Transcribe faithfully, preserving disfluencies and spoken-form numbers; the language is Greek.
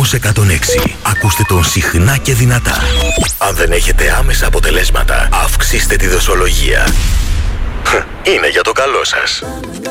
Κοσμos εκατόν έξι. Ακούστε τον συχνά και δυνατά. Αν δεν έχετε άμεσα αποτελέσματα, αυξήστε τη δοσολογία. Είναι για το καλό σας.